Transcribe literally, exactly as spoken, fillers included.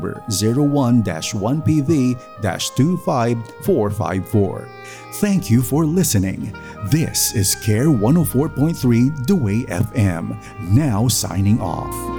number zero one one P V two five four five four. Thank you for listening. This is Care one oh four point three The Way F M, now signing off.